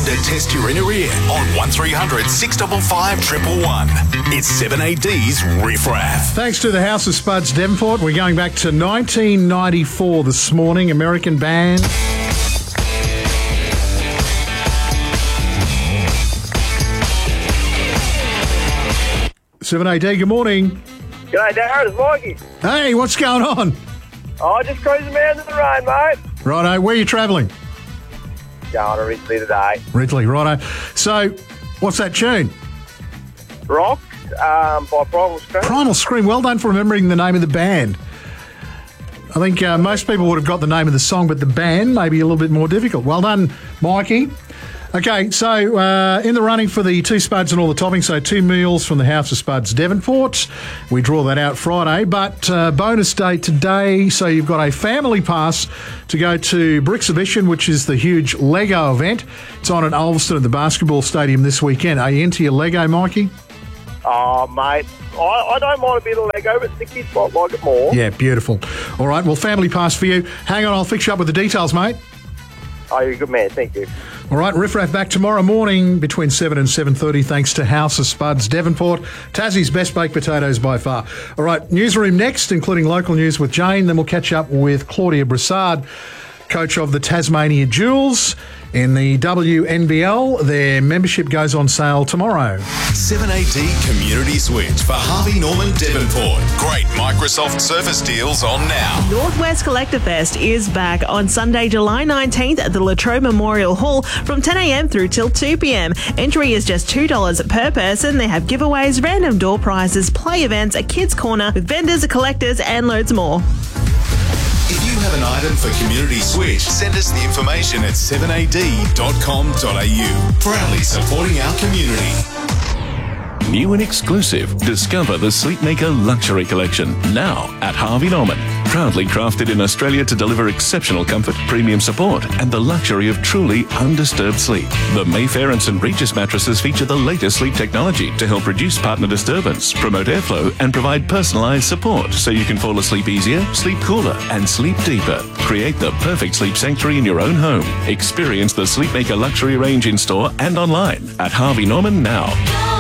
time to test your inner ear on 1300 655 111. It's 7AD's Riff Raff. Thanks to the House of Spuds Devonport. We're going back to 1994 this morning. American band. Seven AD, good morning. G'day, Darren. It's Mikey. Hey, what's going on? Oh, just cruising around in the rain, mate. Righto, where are you travelling? Going to Ridley today. Ridley, righto. So, what's that tune? Rock by Primal Scream. Primal Scream. Well done for remembering the name of the band. I think most people would have got the name of the song, but the band may be a little bit more difficult. Well done, Mikey. Okay, so in the running for the 2 spuds and all the toppings, so 2 meals from the House of Spuds Devonport. We draw that out Friday, but bonus day today, so you've got a family pass to go to Brixhibition, which is the huge Lego event. It's on at Ulverston at the basketball stadium this weekend. Are you into your Lego, Mikey? Oh, mate, I don't mind a bit of Lego, but the kids might like it more. Yeah, beautiful. All right, well, family pass for you. Hang on, I'll fix you up with the details, mate. Oh, you're a good man, thank you. All right, Riff Raff back tomorrow morning between 7 and 7:30 thanks to House of Spuds Devonport. Tassie's best baked potatoes by far. All right, newsroom next, including local news with Jane. Then we'll catch up with Claudia Broussard, coach of the Tasmania Jewels. In the WNBL, their membership goes on sale tomorrow. 7AD Community Switch for Harvey Norman Devonport. Great Microsoft Surface deals on now. Northwest Collector Fest is back on Sunday, July 19th at the Latrobe Memorial Hall from 10 a.m. through till 2 p.m. Entry is just $2 per person. They have giveaways, random door prizes, play events, a kids' corner with vendors, collectors, and loads more. If you have an item for Community Switch, send us the information at 7ad.com.au. Proudly supporting our community. New and exclusive. Discover the Sleepmaker Luxury Collection now at Harvey Norman. Proudly crafted in Australia to deliver exceptional comfort, premium support, and the luxury of truly undisturbed sleep. The Mayfair and St. Regis mattresses feature the latest sleep technology to help reduce partner disturbance, promote airflow, and provide personalised support so you can fall asleep easier, sleep cooler, and sleep deeper. Create the perfect sleep sanctuary in your own home. Experience the Sleepmaker Luxury range in store and online at Harvey Norman now.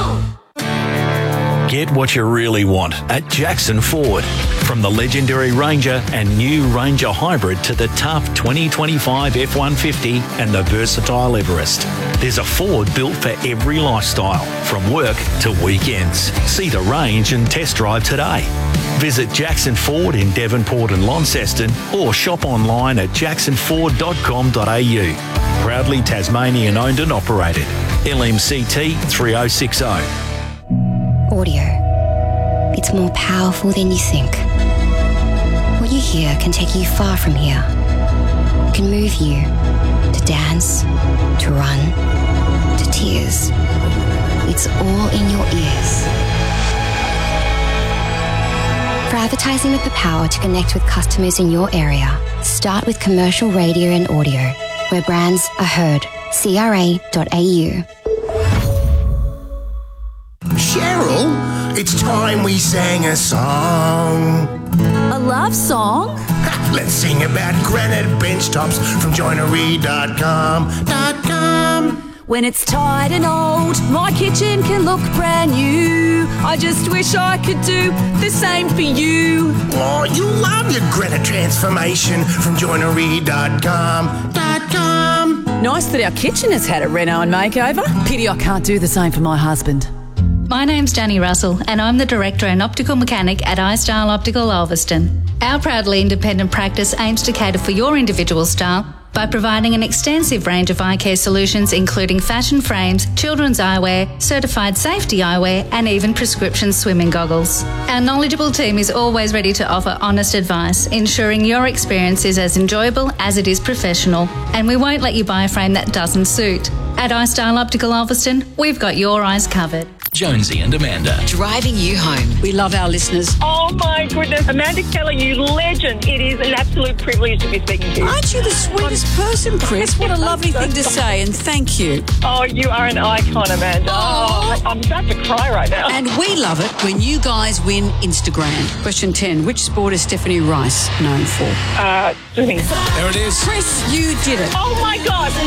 Get what you really want at Jackson Ford. From the legendary Ranger and new Ranger Hybrid to the tough 2025 F-150 and the versatile Everest. There's a Ford built for every lifestyle, from work to weekends. See the range and test drive today. Visit Jackson Ford in Devonport and Launceston or shop online at jacksonford.com.au. Proudly Tasmanian owned and operated. LMCT 3060. Audio. It's more powerful than you think. What you hear can take you far from here. It can move you to dance, to run, to tears. It's all in your ears. For advertising with the power to connect with customers in your area, start with commercial radio and audio, where brands are heard. CRA.au. Cheryl, it's time we sang a song. A love song? Let's sing about granite bench tops from joinery.com. When it's tired and old, my kitchen can look brand new. I just wish I could do the same for you. Oh, you love your granite transformation from joinery.com. Nice that our kitchen has had a reno and makeover. Pity I can't do the same for my husband. My name's Danny Russell and I'm the Director and Optical Mechanic at iStyle Optical Ulverston. Our proudly independent practice aims to cater for your individual style by providing an extensive range of eye care solutions including fashion frames, children's eyewear, certified safety eyewear and even prescription swimming goggles. Our knowledgeable team is always ready to offer honest advice, ensuring your experience is as enjoyable as it is professional, and we won't let you buy a frame that doesn't suit. At iStyle Optical Ulverston, we've got your eyes covered. Jonesy and Amanda. Driving you home. We love our listeners. Oh my goodness. Amanda Keller, you legend. It is an absolute privilege to be speaking to you. Aren't you the sweetest person, Chris? What a lovely thing to say, and thank you. Oh, you are an icon, Amanda. Oh, I'm about to cry right now. And we love it when you guys win Instagram. Question 10. Which sport is Stephanie Rice known for? Swimming. There it is. Chris, you did it. Oh my God. What?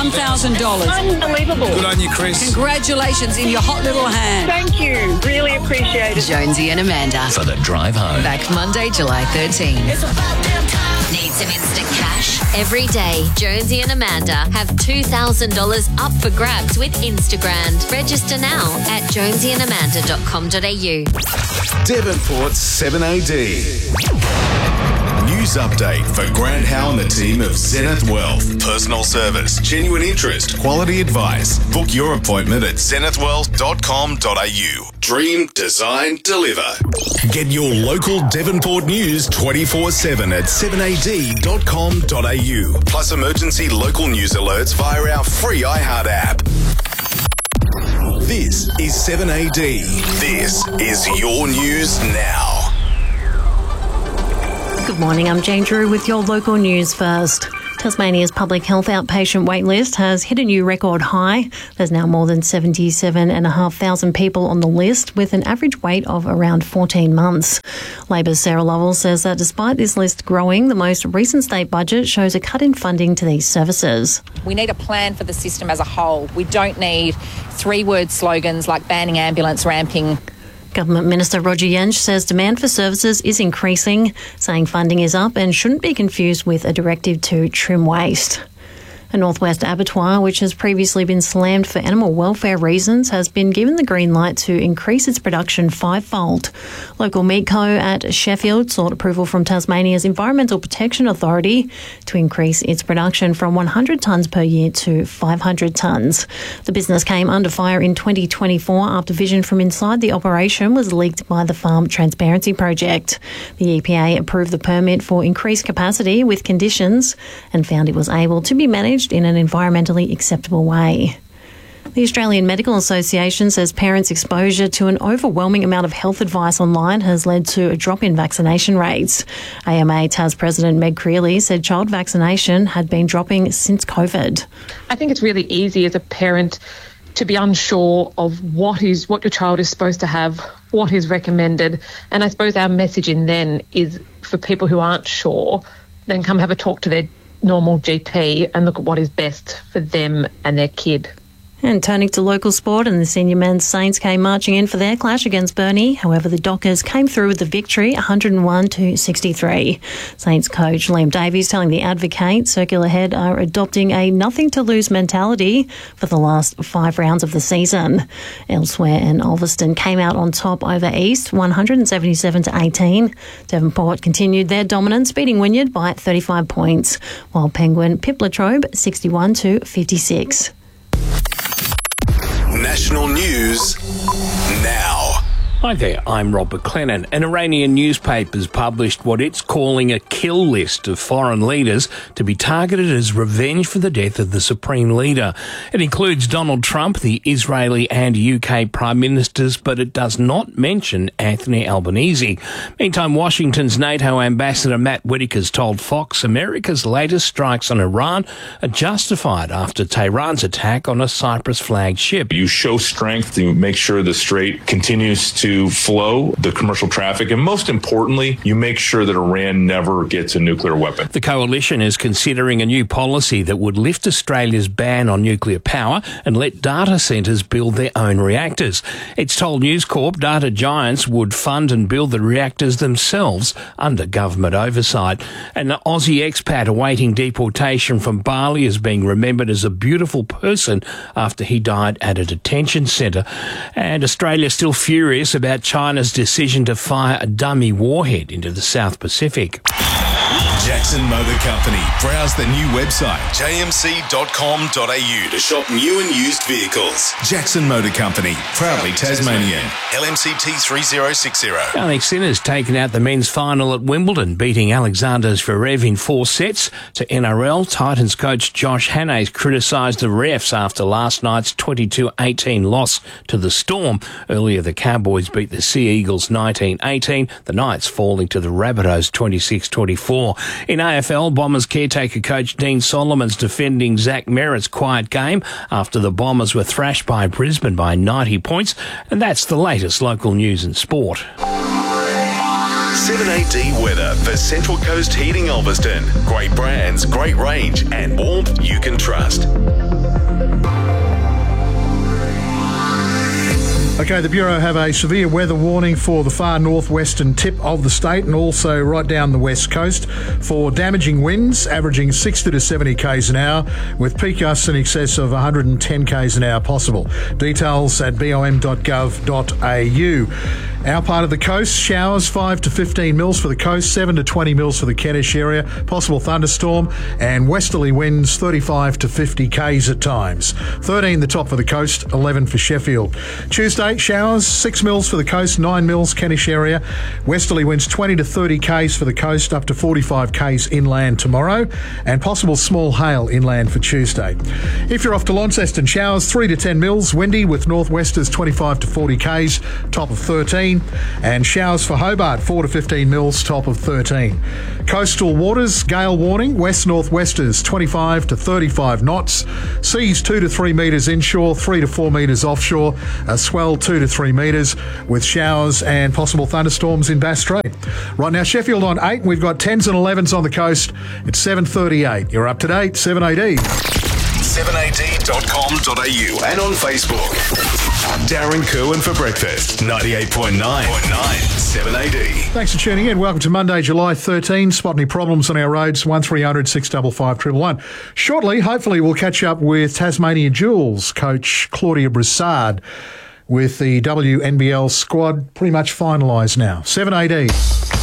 $1,000. Unbelievable. Good on you, Chris. Congratulations in your hot little hand. Thank you. Really appreciate it. Jonesy and Amanda. For the drive home. Back Monday, July 13. Need some instant cash? Every day, Jonesy and Amanda have $2,000 up for grabs with Instagram. Register now at jonesyandamanda.com.au. Devonport's 7AD. News update for Grant Howe and the team of Zenith Wealth. Personal service, genuine interest, quality advice. Book your appointment at zenithwealth.com.au. Dream, design, deliver. Get your local Devonport news 24/7 at 7ad.com.au. Plus emergency local news alerts via our free iHeart app. This is 7AD. This is your news now. Good morning, I'm Jane Drew with your local news first. Tasmania's public health outpatient waitlist has hit a new record high. There's now more than 77,500 people on the list, with an average wait of around 14 months. Labor's Sarah Lovell says that despite this list growing, the most recent state budget shows a cut in funding to these services. We need a plan for the system as a whole. We don't need three-word slogans like banning ambulance ramping. Government Minister Roger Yench says demand for services is increasing, saying funding is up and shouldn't be confused with a directive to trim waste. A Northwest abattoir, which has previously been slammed for animal welfare reasons, has been given the green light to increase its production fivefold. Local Meat Co at Sheffield sought approval from Tasmania's Environmental Protection Authority to increase its production from 100 tonnes per year to 500 tonnes. The business came under fire in 2024 after vision from inside the operation was leaked by the Farm Transparency Project. The EPA approved the permit for increased capacity with conditions and found it was able to be managed in an environmentally acceptable way. The Australian Medical Association says parents' exposure to an overwhelming amount of health advice online has led to a drop in vaccination rates. AMA TAS President Meg Creeley said child vaccination had been dropping since COVID. I think it's really easy as a parent to be unsure of what your child is supposed to have, what is recommended. And I suppose our messaging then is for people who aren't sure, then come have a talk to their normal GP and look at what is best for them and their kid. And turning to local sport, and the senior men's Saints came marching in for their clash against Burnie. However, the Dockers came through with the victory, 101-63. Saints coach Liam Davies telling The Advocate Circular Head are adopting a nothing-to-lose mentality for the last 5 rounds of the season. Elsewhere, and Ulverston came out on top over East, 177-18. Devonport continued their dominance, beating Wynyard by 35 points, while Penguin pipped Latrobe 61-56. National news now. Hi there, I'm Rob McLennan. An Iranian newspaper has published what it's calling a kill list of foreign leaders to be targeted as revenge for the death of the Supreme Leader. It includes Donald Trump, the Israeli and UK Prime Ministers, but it does not mention Anthony Albanese. Meantime, Washington's NATO Ambassador Matt Whitaker's told Fox America's latest strikes on Iran are justified after Tehran's attack on a Cyprus-flagged ship. You show strength to make sure the strait continues to flow, the commercial traffic, and most importantly, you make sure that Iran never gets a nuclear weapon. The coalition is considering a new policy that would lift Australia's ban on nuclear power and let data centres build their own reactors. It's told News Corp data giants would fund and build the reactors themselves under government oversight. And the Aussie expat awaiting deportation from Bali is being remembered as a beautiful person after he died at a detention centre. And Australia's still furious about China's decision to fire a dummy warhead into the South Pacific. Jackson Motor Company. Browse the new website, jmc.com.au, to shop new and used vehicles. Jackson Motor Company, proudly Tasmanian. LMCT 3060. Jannik Sinner's taken out the men's final at Wimbledon, beating Alexander Zverev in 4 sets. To NRL, Titans coach Josh Hannay's criticised the refs after last night's 22-18 loss to the Storm. Earlier, the Cowboys beat the Sea Eagles 19-18, the Knights falling to the Rabbitohs 26-24. In AFL, Bombers caretaker coach Dean Solomon's defending Zach Merritt's quiet game after the Bombers were thrashed by Brisbane by 90 points. And that's the latest local news and sport. 7AD weather for Central Coast Heating Ulverston. Great brands, great range, and warmth you can trust. Okay, the Bureau have a severe weather warning for the far northwestern tip of the state and also right down the west coast for damaging winds averaging 60 to 70 k's an hour with peak gusts in excess of 110 k's an hour possible. Details at bom.gov.au. Our part of the coast, showers 5 to 15 mils for the coast, 7 to 20 mils for the Kentish area, possible thunderstorm, and westerly winds 35 to 50 k's at times. 13 the top for the coast, 11 for Sheffield. Tuesday, showers 6 mils for the coast, 9 mils Kentish area, westerly winds 20 to 30 k's for the coast, up to 45 k's inland tomorrow, and possible small hail inland for Tuesday. If you're off to Launceston, showers 3 to 10 mils, windy with northwesters 25 to 40 k's, top of 13. And showers for Hobart, 4 to 15 mils, top of 13. Coastal waters, gale warning, west-northwesters, 25 to 35 knots. Seas 2 to 3 metres inshore, 3 to 4 metres offshore. A swell 2 to 3 metres with showers and possible thunderstorms in Bass Strait. Right now, Sheffield on 8. We've got 10s and 11s on the coast. It's 7:38. You're up to date, 7AD. 7AD.com.au and on Facebook. Darren Kerwin for breakfast. 98.9 7AD. Thanks for tuning in. Welcome to Monday, July 13. Spot any problems on our roads, 1300 655 111. Shortly, hopefully, we'll catch up with Tasmania Jewels coach Claudia Broussard with the WNBL squad pretty much finalised now. 7AD.